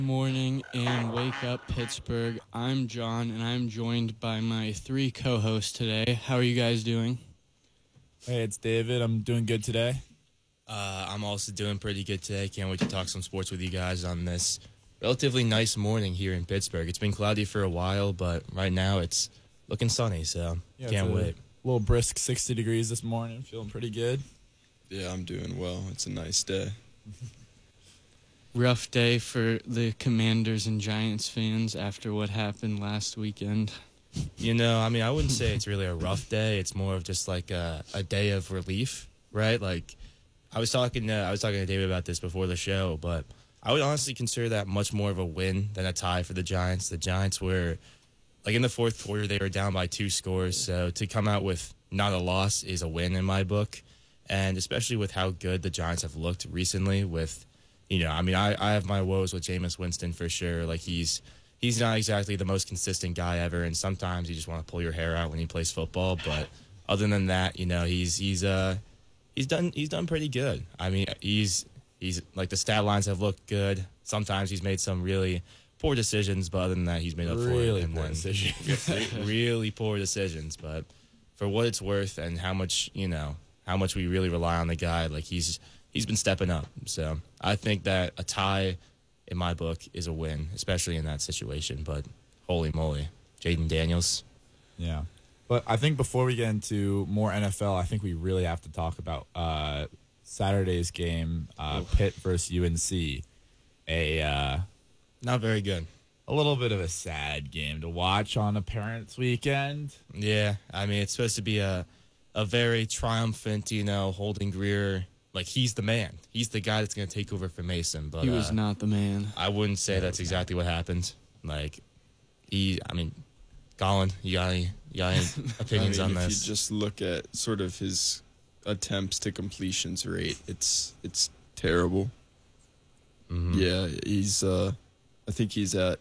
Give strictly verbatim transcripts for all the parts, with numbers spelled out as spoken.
Morning and Wake Up Pittsburgh. I'm John and I'm joined by my three co-hosts today. How are you guys doing? Hey, it's David. I'm doing good today. Uh, I'm also doing pretty good today. Can't wait to talk some sports with you guys on this relatively nice morning here in Pittsburgh. It's been cloudy for a while, but right now it's looking sunny, so Yeah, can't it's a wait. little brisk sixty degrees this morning. Feeling pretty good. Yeah, I'm doing well. It's a nice day. Rough day for the Commanders and Giants fans after what happened last weekend. You know, I mean, I wouldn't say it's really a rough day. It's more of just like a, a day of relief, right? Like, I was talking to I was talking to David about this before the show, but I would honestly consider that much more of a win than a tie for the Giants. The Giants were, like, in the fourth quarter, they were down by two scores, so to come out with not a loss is a win in my book, and especially with how good the Giants have looked recently with, you know, I mean, I, I have my woes with Jameis Winston for sure. Like, he's he's not exactly the most consistent guy ever, and sometimes you just want to pull your hair out when he plays football. But other than that, you know, he's he's uh he's done he's done pretty good. I mean, he's he's like the stat lines have looked good. Sometimes he's made some really poor decisions, but other than that, he's made up Really for it. And poor then- decisions. really poor decisions. But for what it's worth, and how much you know, how much we really rely on the guy, like he's. He's been stepping up, so I think that a tie, in my book, is a win, especially in that situation. But holy moly, Jaden Daniels. Yeah. But I think before we get into more N F L, I think we really have to talk about uh, Saturday's game, uh, Pitt versus U N C. A uh, Not very good. a little bit of a sad game to watch on a parents' weekend. Yeah, I mean, it's supposed to be a, a very triumphant, you know, Holden Greer. Like, he's the man. He's the guy that's going to take over for Mason. But He was uh, not the man. I wouldn't say that's exactly what happened. Like, he, I mean, Colin, you got any, you got any opinions I mean, on if this? you just look at sort of his attempts to completions rate, it's it's terrible. Mhm. Yeah, he's. Uh, I think he's at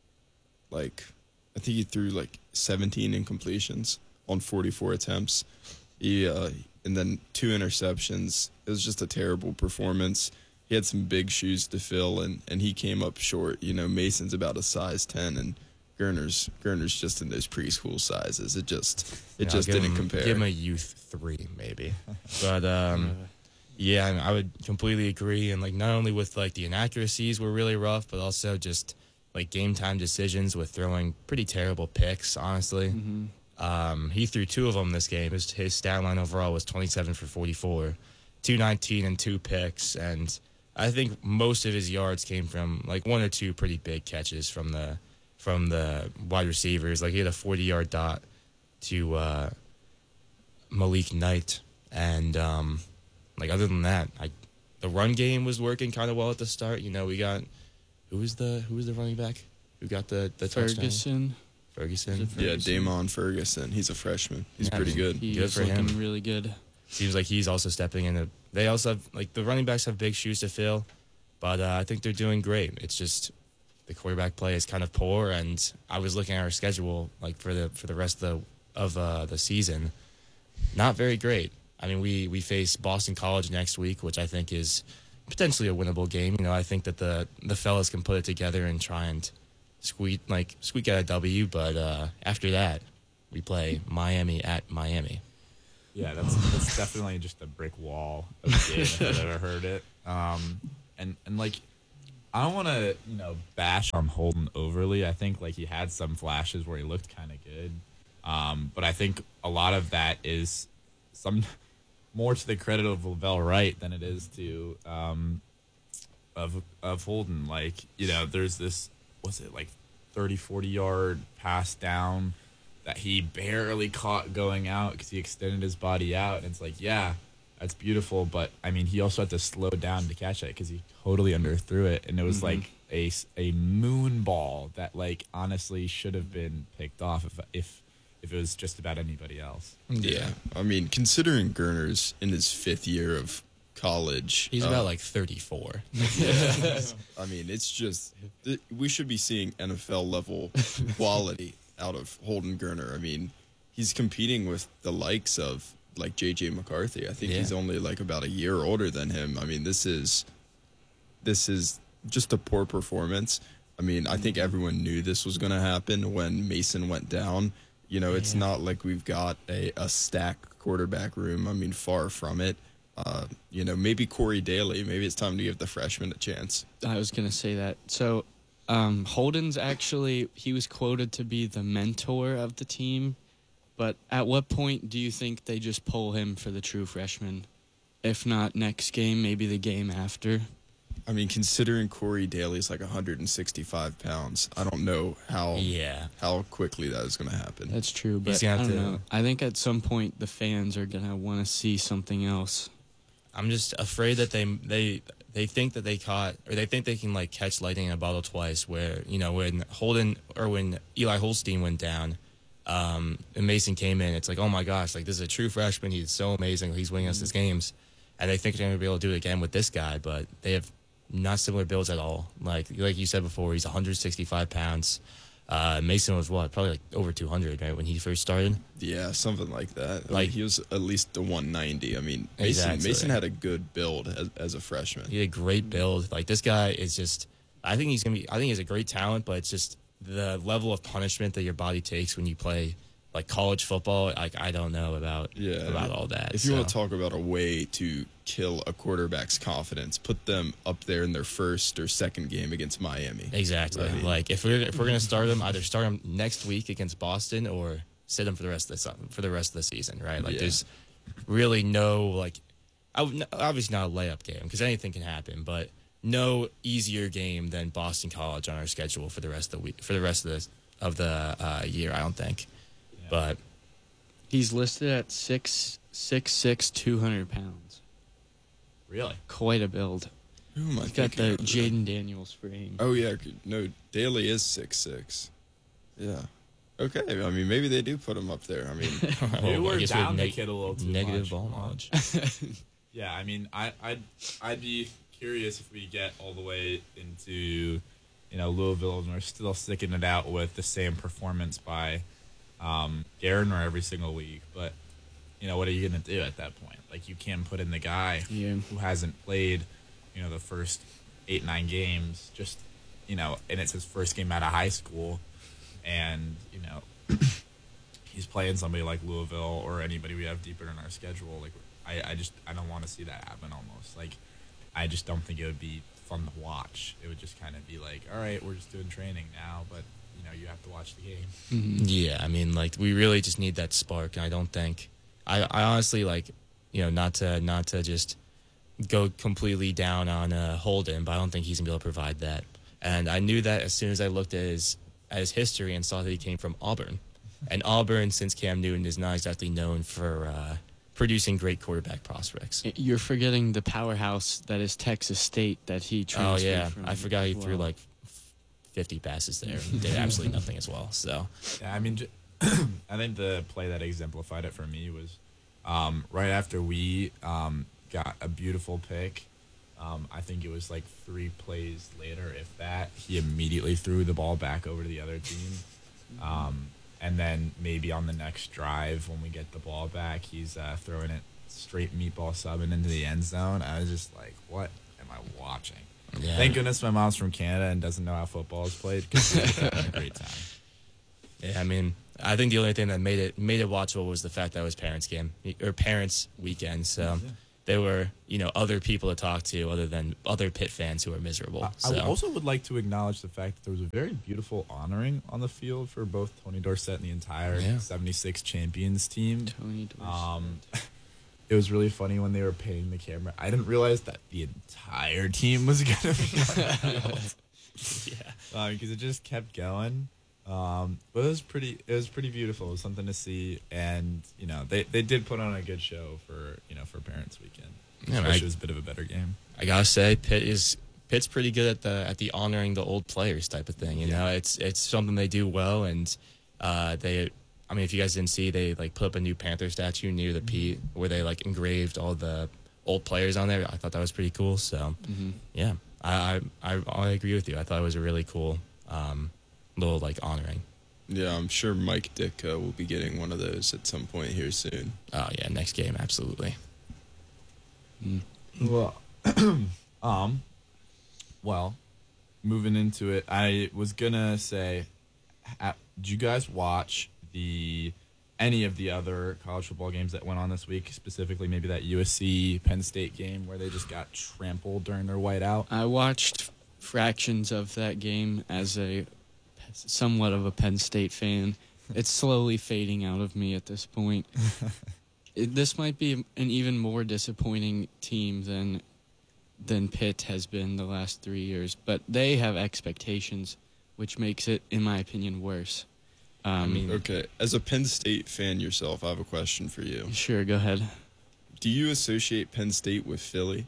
like, I think he threw like seventeen incompletions on forty-four attempts. He uh, and then two interceptions. It was just a terrible performance. He had some big shoes to fill, and, and he came up short. You know, Mason's about a size ten, and Gerner's Gerner's just in those preschool sizes. It just it Yeah, just give didn't him, compare. Give him a youth three, maybe. But um, yeah, I, mean, I would completely agree. And like, not only with like the inaccuracies were really rough, but also just like game time decisions with throwing pretty terrible picks. Honestly, Mhm. um, he threw two of them this game. His his stat line overall was twenty-seven for forty-four, two nineteen and two picks. And I think most of his yards came from like one or two pretty big catches from the from the wide receivers. Like, he had a forty-yard dot to uh, Malik Knight, and um, like other than that, I, the run game was working kind of well at the start. You know, we got who was the who was the running back who got the the touchdown? Ferguson. Ferguson. Was it yeah, Ferguson? Damon Ferguson. He's a freshman. He's Yeah, pretty I mean, good. He Good is for looking him. really good. Seems like he's also stepping into. They also have like the running backs have big shoes to fill, but uh, I think they're doing great. It's just the quarterback play is kind of poor, and I was looking at our schedule like for the for the rest of the of uh, the season, not very great. I mean, we we face Boston College next week, which I think is potentially a winnable game. You know, I think that the the fellas can put it together and try and squeak like squeak out a W. But uh, after that, we play Miami at Miami. Yeah, that's that's definitely just a brick wall of a game if I've ever heard it. Um, and and like, I don't want to you know bash on Holden overly. I think like he had some flashes where he looked kind of good, um, but I think a lot of that is some more to the credit of Lavelle Wright than it is to um, of of Holden. Like, you know, there's this was it like thirty, forty yard pass down that he barely caught going out because he extended his body out. And it's like, yeah, that's beautiful. But, I mean, he also had to slow down to catch it because he totally underthrew it. And it was Mhm. like a, s- a moon ball that, like, honestly should have been picked off if, if, if it was just about anybody else. Yeah, I mean, considering Gerner's in his fifth year of college, He's uh, about like thirty-four. I mean, it's just th- we should be seeing N F L level quality out of Holden Gerner. I mean, he's competing with the likes of like J J McCarthy. I think Yeah. he's only like about a year older than him. I mean, this is this is just a poor performance. I mean, I think everyone knew this was going to happen when Mason went down. You know, it's Yeah. not like we've got a, a stacked quarterback room. I mean, far from it. Uh, you know, maybe Corey Daly. Maybe it's time to give the freshman a chance. I was going to say that. So um, Holden's actually, he was quoted to be the mentor of the team. But at what point do you think they just pull him for the true freshman? If not next game, maybe the game after. I mean, considering Corey Daly's like one hundred sixty-five pounds, I don't know how Yeah. how quickly that is going to happen. That's true, He's but gonna I have don't to- know. I think at some point the fans are going to want to see something else. I'm just afraid that they they they think that they caught or they think they can like catch lightning in a bottle twice. Where you know when Holden or when Eli Holstein went down, um, and Mason came in, it's like, oh my gosh, like this is a true freshman. He's so amazing. He's winning us his games, and they think they're gonna be able to do it again with this guy, but they have not similar builds at all. Like like you said before, he's one hundred sixty-five pounds. Uh, Mason was what, probably like over two hundred, right, when he first started. Yeah, something like that. Like Like- he was at least the one ninety. I mean, Mason Exactly. Mason had a good build as, as a freshman. He had a great build. Like this guy is just. I think he's gonna be. I think he's a great talent, but it's just the level of punishment that your body takes when you play like college football. Like I don't know about Yeah, about all that. If you so. want to talk about a way to kill a quarterback's confidence, put them up there in their first or second game against Miami. Exactly. Right. Like if we're if we're gonna start him, either start him next week against Boston or sit him for the rest of the se- for the rest of the season. Right. Like Yeah. there's really no like, I would, obviously not a layup game because anything can happen, but no easier game than Boston College on our schedule for the rest of the week for the rest of the of the uh, year. I don't think. Yeah. But He's listed at six six six, two hundred pounds. Really? Quite a build. Who am I He's got thinking the of? Jaden Daniels frame. Oh yeah, no, Daly is six six. Yeah. Okay, I mean maybe they do put him up there. I mean, Maybe I we're guess we have down the neg- kid a little too negative much. ball knowledge. Yeah, I mean, I, I'd I'd be curious if we get all the way into, you know, Louisville and we're still sticking it out with the same performance by um, Gardner every single week. But you know, what are you gonna do at that point? Like, you can't put in the guy Yeah. who hasn't played, you know, the first eight nine games. Just, you know, and it's his first game out of high school, and you know, he's playing somebody like Louisville or anybody we have deeper in our schedule. Like, I, I just I don't want to see that happen. Almost like, I just don't think it would be fun to watch. It would just kind of be like, all right, we're just doing training now, but you know, you have to watch the game. Mhm. Yeah, I mean, like we really just need that spark, and I don't think. I, I honestly like, you know, not to not to just go completely down on uh, Holden, but I don't think he's gonna be able to provide that. And I knew that as soon as I looked at his at his history and saw that he came from Auburn, and Auburn, since Cam Newton is not exactly known for uh, producing great quarterback prospects. You're forgetting the powerhouse that is Texas State that he Oh transferred yeah, from I forgot he as threw well. like fifty passes there and did absolutely nothing as well. So Yeah, I mean, j- I think the play that exemplified it for me was um, right after we um, got a beautiful pick. Um, I think it was like three plays later, if that, he immediately threw the ball back over to the other team. Um, and then maybe on the next drive, when we get the ball back, he's uh, throwing it straight meatball subbing into the end zone. I was just like, what am I watching? yeah, Thank goodness my mom's from Canada and doesn't know how football is played, because she's having a great time. Yeah, I mean, I think the only thing that made it made it watchable was the fact that it was parents' game or parents' weekend. So Yeah. there were, you know, other people to talk to other than other Pitt fans who were miserable. I, so I also would like to acknowledge the fact that there was a very beautiful honoring on the field for both Tony Dorsett and the entire Yeah. seventy-six champions team. Tony Dorsett. Um, it was really funny when they were painting the camera. I didn't realize that the entire team was going to be on the field. yeah, because it just kept going. Um, but it was pretty. It was pretty beautiful. It was something to see, and you know, they, they did put on a good show for you know for Parents Weekend. Yeah, I I- wish it was a bit of a better game. I gotta say, Pitt is Pitt's pretty good at the at the honoring the old players type of thing. You know, it's it's something they do well, and uh, they. I mean, if you guys didn't see, they like put up a new Panther statue near the Pete where they like engraved all the old players on there. I thought that was pretty cool. So Mhm. yeah, I I I, I agree with you. I thought it was a really cool um, little like honoring. yeah, I'm sure Mike Ditka will be getting one of those at some point here soon. Oh yeah, next game absolutely. Mm. Well, um, well, moving into it, I was gonna say, ha- did you guys watch the any of the other college football games that went on this week? Specifically, maybe that U S C Penn State game where they just got trampled during their whiteout. I watched fractions of that game as a somewhat of a Penn State fan. It's slowly fading out of me at this point. It, this might be an even more disappointing team than than Pitt has been the last three years, but they have expectations, which makes it, in my opinion, worse. Um, I mean, Okay, as a Penn State fan yourself, I have a question for you. sure, go ahead. Do you associate Penn State with Philly?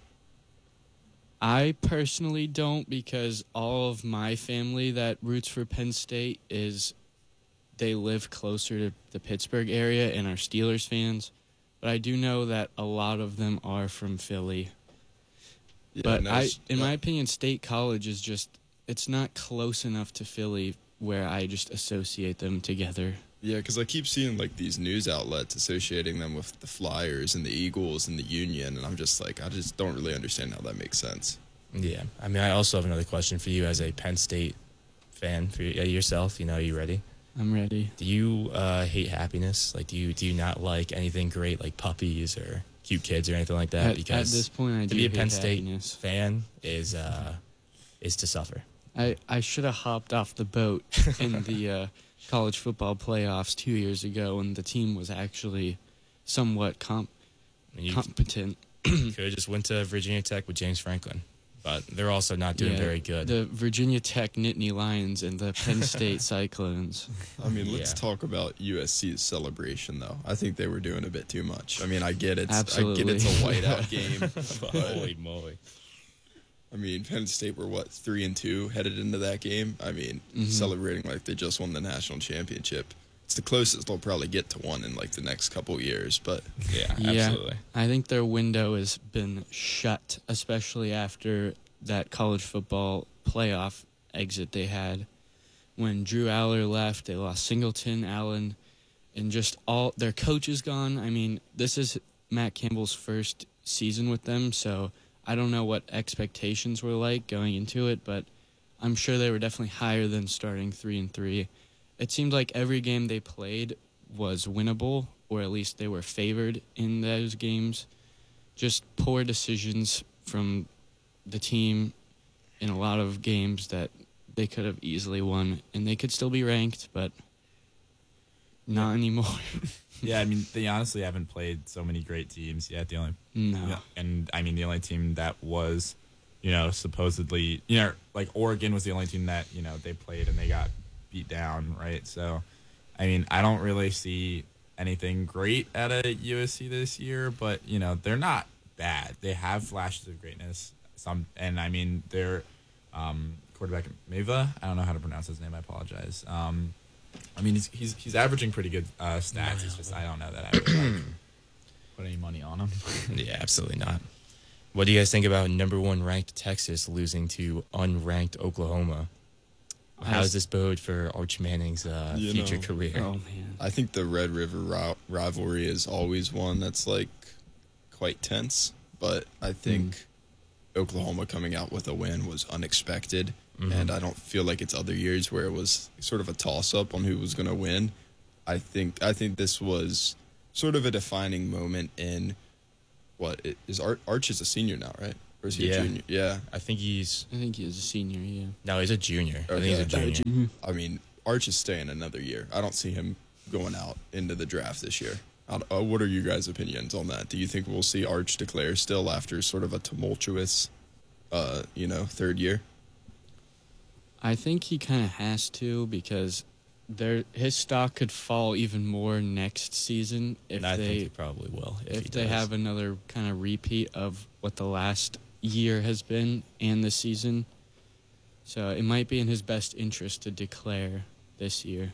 I personally don't, because all of my family that roots for Penn State is they live closer to the Pittsburgh area and are Steelers fans. But I do know that a lot of them are from Philly. Yeah, But no, I, s- in uh, my opinion, State College is just, it's not close enough to Philly where I just associate them together. Yeah, because I keep seeing like these news outlets associating them with the Flyers and the Eagles and the Union, and I'm just like, I just don't really understand how that makes sense. yeah. I mean, I also have another question for you as a Penn State fan for y- yourself. You know, are you ready? I'm ready. Do you uh, hate happiness? Like, do you do you not like anything great like puppies or cute kids or anything like that? At, because at this point, I to do be a hate Penn State happiness. fan is uh, is to suffer. I, I should have hopped off the boat in the uh, college football playoffs two years ago when the team was actually somewhat comp- I mean, you competent. could have just went to Virginia Tech with James Franklin, but they're also not doing Yeah, very good. The Virginia Tech Nittany Lions and the Penn State Cyclones. I mean, let's Yeah. talk about U S C's celebration, though. I think they were doing a bit too much. I mean, I get it's, I Absolutely. get it's a whiteout game. but, Holy moly! I mean, Penn State were what three and two headed into that game. I mean, Mhm. celebrating like they just won the national championship. It's the closest they'll probably get to one in like the next couple years. But Yeah, Yeah. absolutely. I think their window has been shut, especially after that college football playoff exit they had. When Drew Aller left, they lost Singleton, Allen, and just all their coaches gone. I mean, this is Matt Campbell's first season with them, so I don't know what expectations were like going into it, but I'm sure they were definitely higher than starting three and three. It seemed like every game they played was winnable, or at least they were favored in those games. Just poor decisions from the team in a lot of games that they could have easily won, and they could still be ranked, but not anymore. Yeah, I mean, they honestly haven't played so many great teams yet. The only No. Yeah, and I mean, the only team that was, you know, supposedly, you know, like Oregon was the only team that, you know, they played and they got beat down, right? So, I mean, I don't really see anything great out of U S C this year, but, you know, they're not bad. They have flashes of greatness. Some, and I mean, their um, quarterback, Meva, I don't know how to pronounce his name, I apologize. Um, I mean, he's, he's, he's averaging pretty good uh, stats. It's just, I don't know that I would like, put any money on him. Yeah, absolutely not. What do you guys think about number one ranked Texas losing to unranked Oklahoma? How does this bode for Arch Manning's uh, You future know, career? Oh, man. I think the Red River ri- rivalry is always one that's like quite tense. But I think Oklahoma coming out with a win was unexpected. Mhm. And I don't feel like it's other years where it was sort of a toss up on who was going to win. I think I think this was sort of a defining moment in what it, is Ar- Arch is a senior now, right? Or is he Yeah. a junior? Yeah. I think he's I think he was a senior, yeah. no, he's a junior. I think he's a Okay. junior. I mean, Arch is staying another year. I don't see him going out into the draft this year. I don't- Uh, what are you guys' opinions on that? Do you think we'll see Arch declare still after sort of a tumultuous, uh, you know, third year? I think he kind of has to, because their his stock could fall even more next season if And I think they he probably will. If, if he they does. have another kind of repeat of what the last year has been and this season. So it might be in his best interest to declare this year.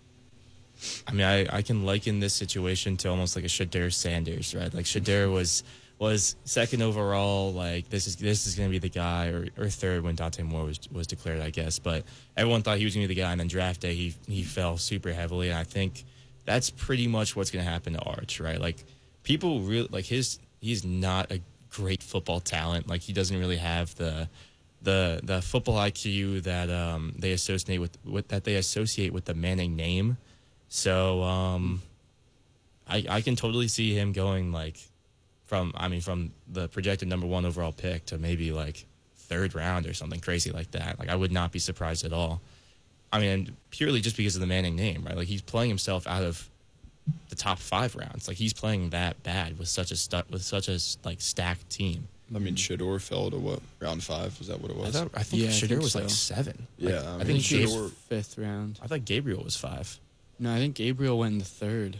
I mean, I, I can liken this situation to almost like a Shadur Sanders, right? Like Shadur was was second overall. Like this is this is going to be the guy, or, or third when Dante Moore was was declared, I guess. But everyone thought he was going to be the guy, and then draft day he he fell super heavily. And I think that's pretty much what's going to happen to Arch, right? Like people really like his. He's not a great football talent. Like he doesn't really have the the the football I Q that um, they associate with, with that they associate with the Manning name. So um, I I can totally see him going like from I mean from the projected number one overall pick to maybe like third round or something crazy like that. Like I would not be surprised at all. I mean, purely just because of the Manning name, right? Like he's playing himself out of the top five rounds. Like he's playing that bad with such a stu- with such a like stacked team. I mean, Shador fell to what, round five? Was that what it I was? thought I think Yeah, I Shador think was so. like seven. Yeah, Like, I I, mean, think Shador- Gabe, Fifth round. I thought Gabriel was five. No, I think Gabriel went in the third.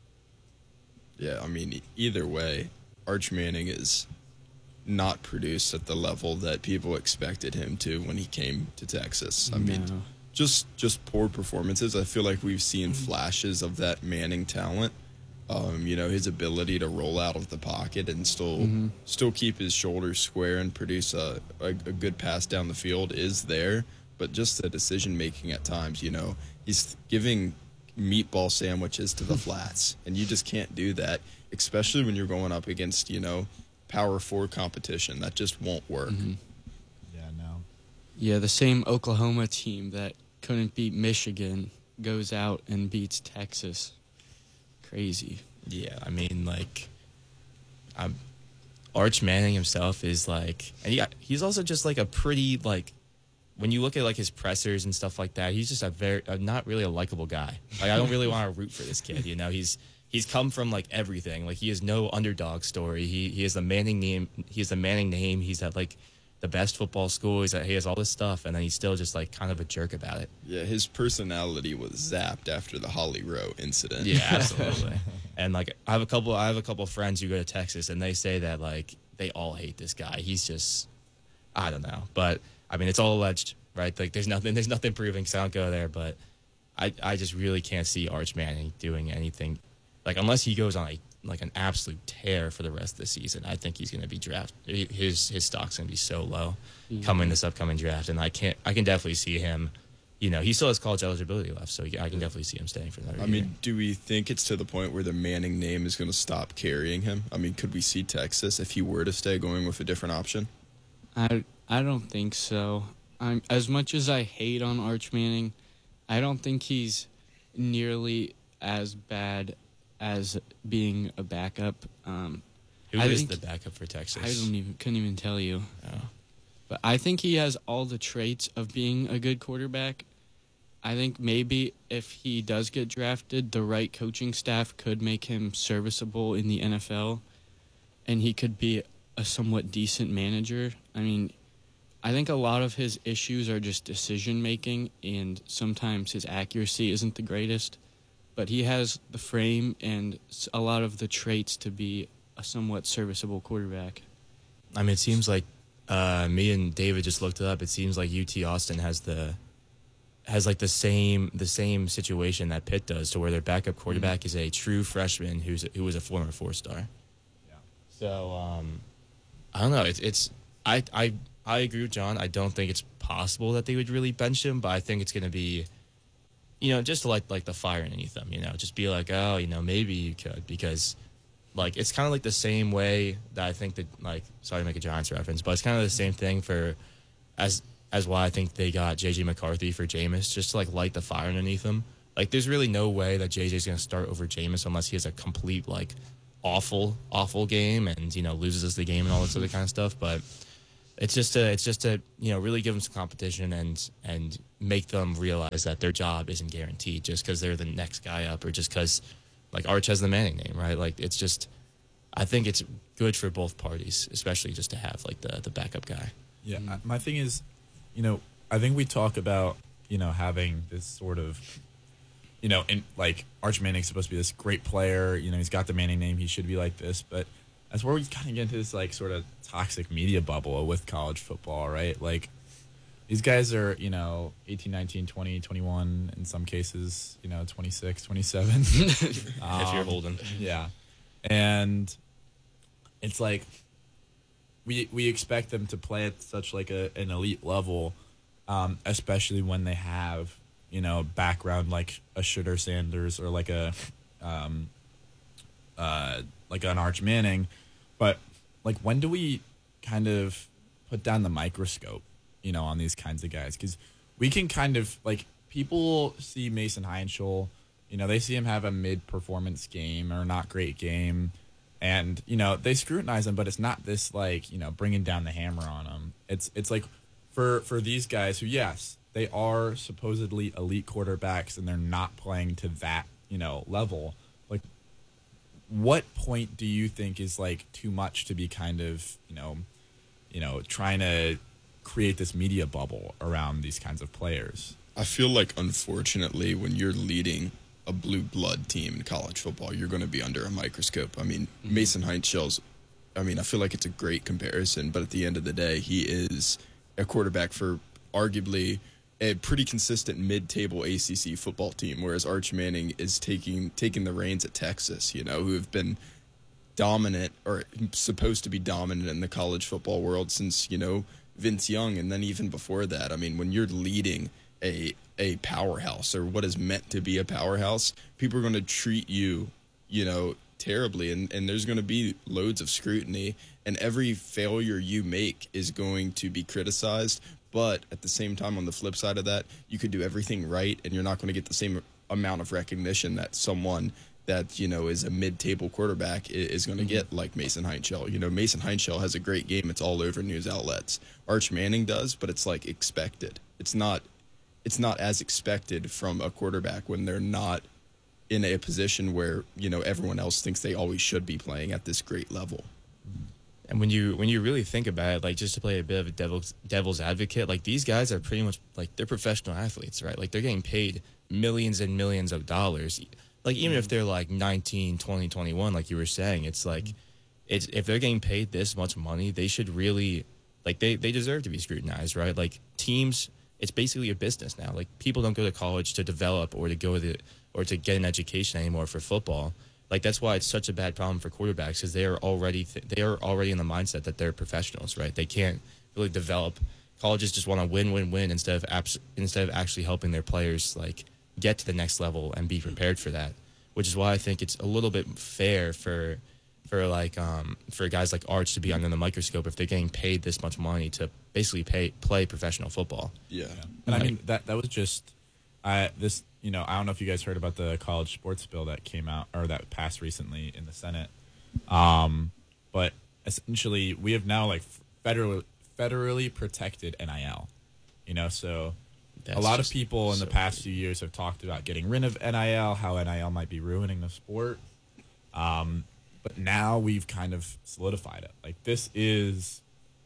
Yeah, I mean, e- either way, Arch Manning is not produced at the level that people expected him to when he came to Texas. I mean, No. just just poor performances. I feel like we've seen flashes of that Manning talent. Um, you know, his ability to roll out of the pocket and still Mm-hmm. still keep his shoulders square and produce a, a, a good pass down the field is there, but just the decision making at times, you know, he's giving meatball sandwiches to the flats, and you just can't do that, especially when you're going up against, you know, power four competition. That just won't work. Mm-hmm. Yeah, no. Yeah, the same Oklahoma team that couldn't beat Michigan goes out and beats Texas. Crazy. Yeah, I mean, like, um, Arch Manning himself is like, and he, he's also just like a pretty like, when you look at like his pressers and stuff like that, he's just a very uh, not really a likable guy. Like, I don't really want to root for this kid. You know, he's he's come from like everything. Like, he has no underdog story. He he has the Manning name. He has the Manning name. He's at like the best football school. He's at, he has all this stuff, and then he's still just like kind of a jerk about it. Yeah, his personality was zapped after the Holly Rowe incident. Yeah, absolutely. And like I have a couple I have a couple friends who go to Texas, and they say that like they all hate this guy. He's just I don't know. But I mean, it's all alleged, right? Like there's nothing there's nothing proving, so I don't go there, but I I just really can't see Arch Manning doing anything like unless he goes on a like an absolute tear for the rest of the season. I think he's going to be drafted. His his stock's going to be so low coming this upcoming draft, and I can't I can definitely see him. You know, he still has college eligibility left, so I can definitely see him staying for another I year. mean, do we think it's to the point where the Manning name is going to stop carrying him? I mean, could we see Texas, if he were to stay, going with a different option? I I don't think so. I'm as much as I hate on Arch Manning, I don't think he's nearly as bad as being a backup. Um, Who I is think- the backup for Texas? I don't even couldn't even tell you. Oh. But I think he has all the traits of being a good quarterback. I think maybe if he does get drafted, the right coaching staff could make him serviceable in the N F L, and he could be a somewhat decent manager. I mean, I think a lot of his issues are just decision making, and sometimes his accuracy isn't the greatest. But he has the frame and s- a lot of the traits to be a somewhat serviceable quarterback. I mean, it seems like uh, me and David just looked it up. It seems like U T Austin has the has like the same the same situation that Pitt does, to where their backup quarterback mm-hmm. is a true freshman who's who was a former four star. Yeah. So um, I don't know. It's it's I I I agree with John. I don't think it's possible that they would really bench him, but I think it's going to be, you know, just to light like the fire underneath them. You know, just be like, oh, you know, maybe you could, because like it's kind of like the same way that I think that like sorry to make a Giants reference, but it's kind of the same thing for as as why I think they got J J McCarthy for Jameis, just to like light the fire underneath him. Like there's really no way that J J's going to start over Jameis unless he has a complete like awful awful game and you know loses us the game and all this other kind of stuff. But it's just to it's just to you know really give them some competition and and make them realize that their job isn't guaranteed just because they're the next guy up or just because like Arch has the Manning name, right? Like it's just I think it's good for both parties, especially just to have like the the backup guy. Yeah, I- my thing is, you know, I think we talk about, you know, having this sort of, you know, in like Arch Manning's supposed to be this great player. You know, he's got the Manning name. He should be like this. But that's where we kind of get into this like sort of toxic media bubble with college football, right? Like these guys are, you know, eighteen, nineteen, twenty, twenty-one, in some cases, you know, twenty-six, twenty-seven. um, If you're holding, Yeah. And it's like we we expect them to play at such like a an elite level, um, especially when they have, you know, background like a Shooter Sanders or like a um uh like an Arch Manning. But like when do we kind of put down the microscope you know, on these kinds of guys, because we can kind of like people see Mason Heinschel, you know, they see him have a mid-performance game or not great game, and you know they scrutinize him, but it's not this like you know bringing down the hammer on him. It's it's like for for these guys who yes they are supposedly elite quarterbacks and they're not playing to that you know level. Like, what point do you think is like too much to be kind of you know you know trying to create this media bubble around these kinds of players? I feel like, unfortunately, when you're leading a blue blood team in college football, you're going to be under a microscope. I mean, mm-hmm. Mason Heinschel's, I mean, I feel like it's a great comparison, but at the end of the day, he is a quarterback for arguably a pretty consistent mid-table A C C football team, whereas Arch Manning is taking taking the reins at Texas, you know, who have been dominant or supposed to be dominant in the college football world since, you know, Vince Young, and then even before that. I mean, when you're leading a a powerhouse or what is meant to be a powerhouse, people are going to treat you, you know, terribly, and, and there's going to be loads of scrutiny, and every failure you make is going to be criticized. But at the same time, on the flip side of that, you could do everything right, and you're not going to get the same amount of recognition that someone that, you know, is a mid-table quarterback is going to get, like Mason Heinschel. You know, Mason Heinschel has a great game. It's all over news outlets. Arch Manning does, but it's, like, expected. It's not it's not as expected from a quarterback when they're not in a position where, you know, everyone else thinks they always should be playing at this great level. And when you when you really think about it, like, just to play a bit of a devil's devil's advocate, like, these guys are pretty much like they're professional athletes, right? Like, they're getting paid millions and millions of dollars. Like, even mm-hmm. if they're like nineteen, twenty, twenty-one, like you were saying, it's like mm-hmm. it's if they're getting paid this much money, they should really like they, they deserve to be scrutinized, right? Like, teams, it's basically a business now. Like, people don't go to college to develop or to go to or to get an education anymore for football. Like, that's why it's such a bad problem for quarterbacks, because they are already th- they are already in the mindset that they're professionals, right? They can't really develop. Colleges just want to win, win, win instead of abs- instead of actually helping their players like get to the next level and be prepared for that. Which is why I think it's a little bit fair for for like um, for guys like Arch to be under the microscope if they're getting paid this much money to basically pay play professional football. Yeah, yeah. And I mean that that was just I this. You know, I don't know if you guys heard about the college sports bill that came out or that passed recently in the Senate. Um, but essentially, we have now like federally federally protected N I L. You know, so That's a lot of people in so the past few years have talked about getting rid of N I L, how N I L might be ruining the sport. Um, but now we've kind of solidified it. Like, this is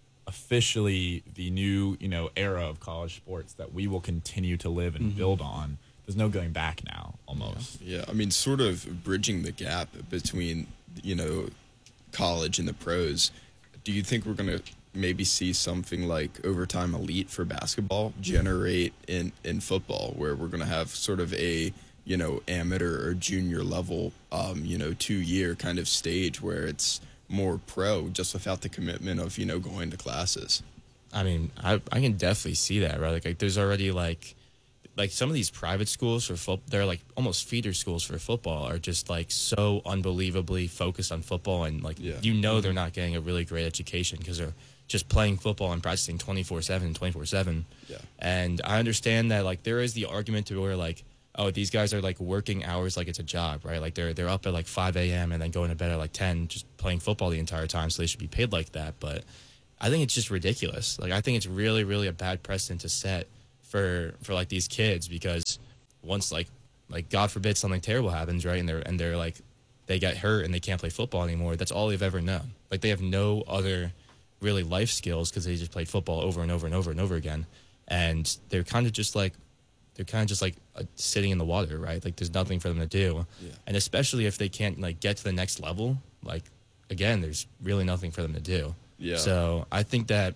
officially the new, you know, era of college sports that we will continue to live and mm-hmm. build on. There's no going back now, almost. Yeah. yeah, I mean, sort of bridging the gap between, you know, college and the pros. Do you think we're going to maybe see something like Overtime Elite for basketball generate in, in football, where we're going to have sort of a, you know, amateur or junior level, um, you know, two-year kind of stage where it's more pro, just without the commitment of, you know, going to classes? I mean, I I can definitely see that, right? Like, like there's already, like, like some of these private schools for football, they're like almost feeder schools for football, are just like so unbelievably focused on football, and like yeah. you know they're not getting a really great education because they're just playing football and practicing twenty-four seven, twenty-four seven. Yeah. And I understand that, like, there is the argument to where, like, oh, these guys are like working hours like it's a job, right? Like, they're they're up at like five a.m. and then going to bed at like ten, just playing football the entire time, so they should be paid like that. But I think it's just ridiculous. Like, I think it's really, really a bad precedent to set for for like these kids, because once like like God forbid something terrible happens, right, and they're and they're like they get hurt and they can't play football anymore, that's all they've ever known. Like, they have no other really life skills because they just played football over and over and over and over again, and they're kind of just like they're kind of just like uh, sitting in the water, right? Like, there's nothing for them to do. Yeah. And especially if they can't like get to the next level, like, again, there's really nothing for them to do. Yeah. So I think that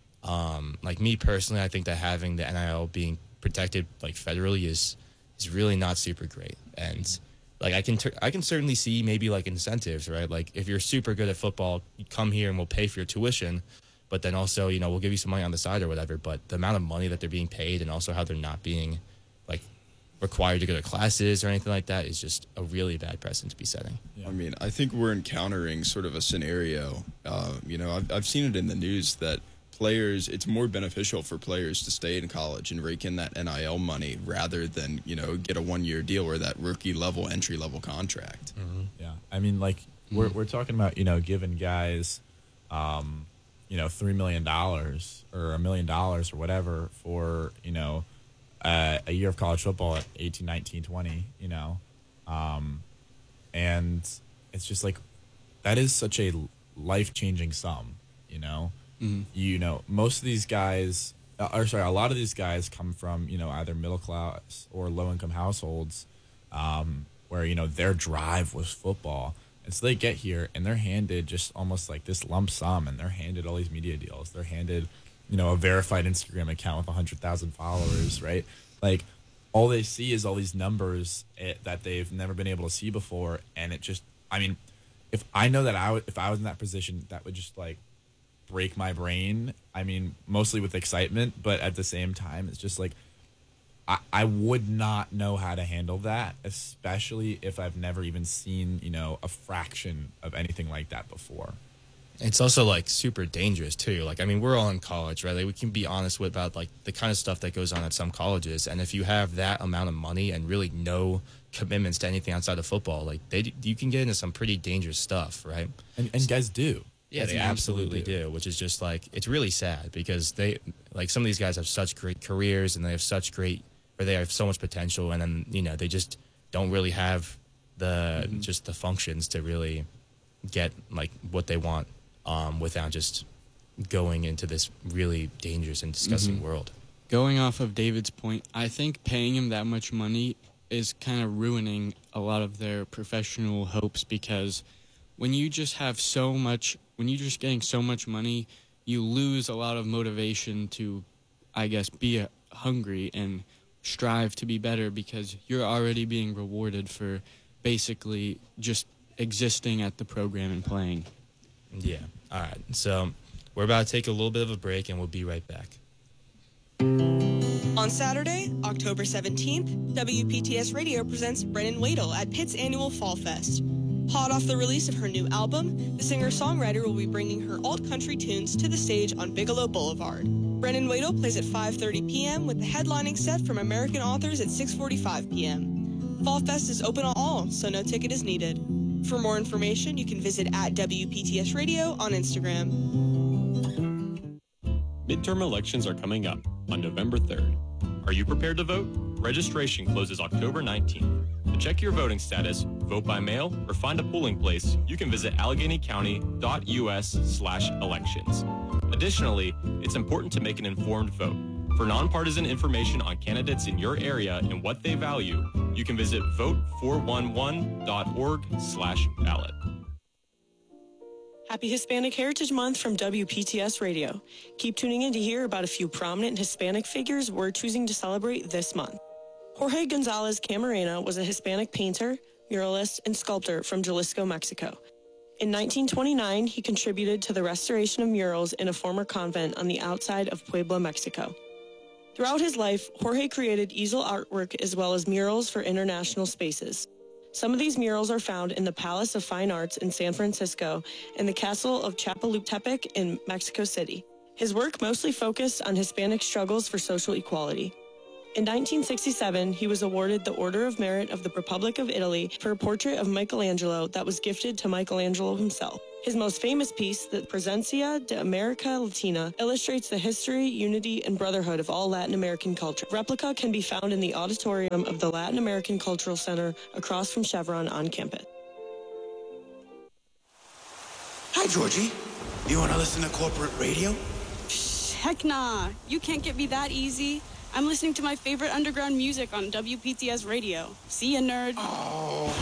Um, like, me personally, I think that having the N I L being protected like federally is is really not super great. And like, I can ter- I can certainly see maybe like incentives, right? Like, if you're super good at football, you come here and we'll pay for your tuition, but then also, you know, we'll give you some money on the side or whatever. But the amount of money that they're being paid, and also how they're not being like required to go to classes or anything like that, is just a really bad precedent to be setting. Yeah. I mean, I think we're encountering sort of a scenario. Uh, you know, I've I've seen it in the news that players, it's more beneficial for players to stay in college and rake in that N I L money rather than, you know, get a one-year deal or that rookie-level, entry-level contract. Mm-hmm. Yeah, I mean, like we're we're talking about, you know, giving guys, um, you know, three million dollars or a million dollars or whatever for, you know, uh, a year of college football at eighteen, nineteen, twenty, you know, um, and it's just like that is such a life-changing sum, you know. Mm-hmm. You know, most of these guys, uh, or sorry, a lot of these guys come from, you know, either middle class or low income households, um, where, you know, their drive was football. And so they get here and they're handed just almost like this lump sum, and they're handed all these media deals. They're handed, you know, a verified Instagram account with one hundred thousand followers, right? Like, all they see is all these numbers it, that they've never been able to see before. And it just, I mean, if I know that I would, if I was in that position, that would just like break my brain. I mean, mostly with excitement, but at the same time, it's just like, I, I would not know how to handle that, especially if I've never even seen, you know, a fraction of anything like that before. It's also like super dangerous too. Like, I mean, we're all in college, right? Like, we can be honest with about like the kind of stuff that goes on at some colleges. And if you have that amount of money and really no commitments to anything outside of football, like they, you can get into some pretty dangerous stuff, right? And, and guys do. Yeah, they absolutely do, which is just like, it's really sad because they, like, some of these guys have such great careers and they have such great, or they have so much potential, and then, you know, they just don't really have the, mm-hmm. just the functions to really get like what they want, um, without just going into this really dangerous and disgusting mm-hmm. world. Going off of David's point, I think paying him that much money is kind of ruining a lot of their professional hopes, because when you just have so much, when you're just getting so much money, you lose a lot of motivation to, I guess, be a, hungry and strive to be better, because you're already being rewarded for basically just existing at the program and playing. Yeah. All right. So we're about to take a little bit of a break, and we'll be right back. On Saturday, October seventeenth, W P T S Radio presents Brennan Wadel at Pitt's annual Fall Fest. Hot off the release of her new album, the singer-songwriter will be bringing her alt-country tunes to the stage on Bigelow Boulevard. Brennan Wadel plays at five thirty p.m. with the headlining set from American Authors at six forty-five p.m. Fall Fest is open to all, so no ticket is needed. For more information, you can visit at W P T S Radio on Instagram. Midterm elections are coming up on November third. Are you prepared to vote? Registration closes October nineteenth. To check your voting status, vote by mail, or find a polling place, you can visit AlleghenyCounty.us slash elections. Additionally, it's important to make an informed vote. For nonpartisan information on candidates in your area and what they value, you can visit vote four one one dot org slash ballot. Happy Hispanic Heritage Month from W P T S Radio. Keep tuning in to hear about a few prominent Hispanic figures we're choosing to celebrate this month. Jorge Gonzalez Camarena was a Hispanic painter, muralist, and sculptor from Jalisco, Mexico. In nineteen twenty-nine, he contributed to the restoration of murals in a former convent on the outside of Puebla, Mexico. Throughout his life, Jorge created easel artwork as well as murals for international spaces. Some of these murals are found in the Palace of Fine Arts in San Francisco and the Castle of Chapultepec in Mexico City. His work mostly focused on Hispanic struggles for social equality. In nineteen sixty-seven, he was awarded the Order of Merit of the Republic of Italy for a portrait of Michelangelo that was gifted to Michelangelo himself. His most famous piece, the Presencia de America Latina, illustrates the history, unity, and brotherhood of all Latin American culture. Replica can be found in the auditorium of the Latin American Cultural Center across from Chevron on campus. Hi, Georgie. You want to listen to corporate radio? Psh, heck nah. You can't get me that easy. I'm listening to my favorite underground music on W P T S Radio. See ya, nerd. Oh,